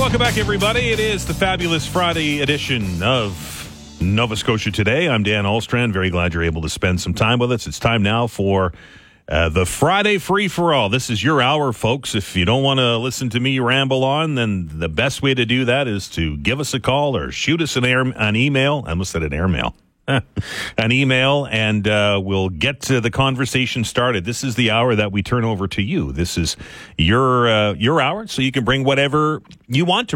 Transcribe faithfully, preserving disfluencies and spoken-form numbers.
welcome back, everybody. It is the fabulous Friday edition of Nova Scotia Today. I'm Dan Alstrand. Very glad you're able to spend some time with us. It's time now for uh, the Friday Free-for-All. This is your hour, folks. If you don't want to listen to me ramble on, then the best way to do that is to give us a call or shoot us an, air, an email. I almost said an airmail. an email, and uh, we'll get to the conversation started. This is the hour that we turn over to you. This is your uh, your hour, so you can bring whatever you want to